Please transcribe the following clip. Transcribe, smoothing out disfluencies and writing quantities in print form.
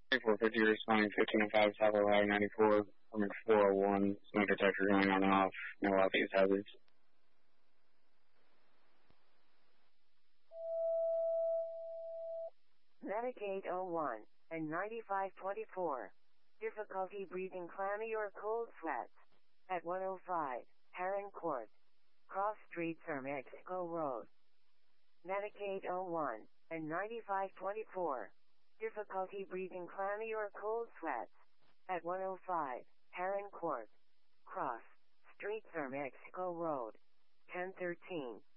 450 responding 1505 South Ohio 94, permit 401, smoke detector going on and off, no obvious hazards. Medic 801 and 9524. Difficulty breathing, clammy or cold sweats. At 105, Heron Court. Cross Street for Mexico Road. Medic 801 and 9524. Difficulty breathing, clammy or cold sweats. At 105, Heron Court. Cross Street for Mexico Road. 1013.